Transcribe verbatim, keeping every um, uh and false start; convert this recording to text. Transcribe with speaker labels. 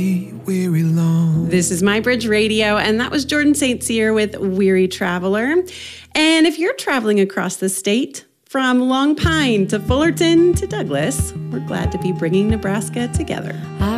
Speaker 1: Weary long.
Speaker 2: This is My Bridge Radio, and that was Jordan Saint Cyr with Weary Traveler. And if you're traveling across the state, from Long Pine to Fullerton to Douglas, we're glad to be bringing Nebraska together.
Speaker 3: I